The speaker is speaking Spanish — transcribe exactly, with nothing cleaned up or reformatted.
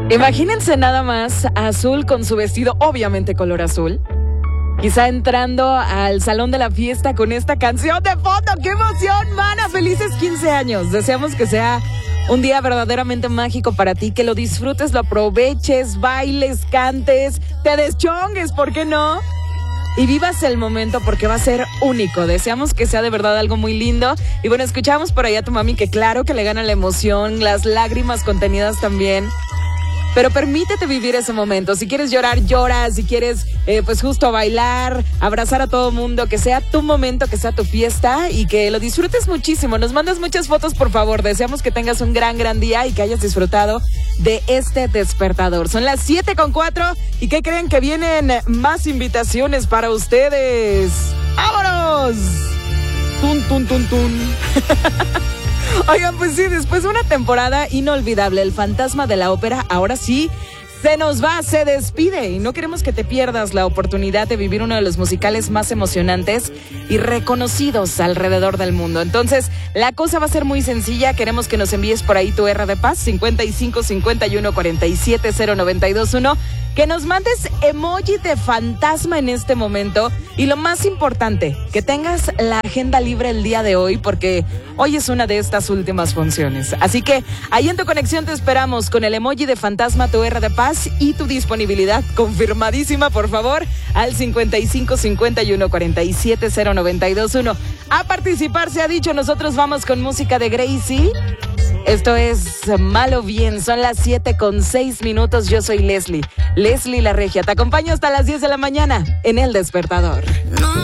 Imagínense nada más a Azul con su vestido, obviamente color azul. Quizá entrando al salón de la fiesta con esta canción de fondo. ¡Qué emoción, mana! ¡Felices quince años! Deseamos que sea un día verdaderamente mágico para ti, que lo disfrutes, lo aproveches, bailes, cantes, te deschongues, ¿por qué no? Y vivas el momento porque va a ser único. Deseamos que sea de verdad algo muy lindo. Y bueno, escuchamos por ahí a tu mami que claro que le gana la emoción, las lágrimas contenidas también. Pero permítete vivir ese momento. Si quieres llorar, llora. Si quieres, eh, pues justo bailar, abrazar a todo mundo, que sea tu momento, que sea tu fiesta y que lo disfrutes muchísimo. Nos mandas muchas fotos, por favor. Deseamos que tengas un gran, gran día y que hayas disfrutado de este despertador. Son las siete con cuatro y ¿qué creen? Que vienen más invitaciones para ustedes. ¡Vámonos! Tun, tun, tun, tun. Oigan, pues sí, después de una temporada inolvidable, el fantasma de la ópera, ahora sí, se nos va, se despide. Y no queremos que te pierdas la oportunidad de vivir uno de los musicales más emocionantes y reconocidos alrededor del mundo. Entonces, la cosa va a ser muy sencilla. Queremos que nos envíes por ahí tu R de Paz, cincuenta y cinco, cincuenta y uno, cuarenta y siete, cero noventa y dos uno. Que nos mandes emoji de fantasma en este momento. Y lo más importante, que tengas la agenda libre el día de hoy, porque hoy es una de estas últimas funciones. Así que ahí en tu conexión te esperamos con el emoji de fantasma, tu R de Paz y tu disponibilidad confirmadísima, por favor, al cincuenta y cinco, cincuenta y uno, cuarenta y siete, cero noventa y dos uno. A participar se ha dicho, nosotros vamos con música de Gracie. Esto es Malo Bien, son las siete con seis minutos, yo soy Leslie, Leslie la Regia, te acompaño hasta las diez de la mañana en El Despertador. No.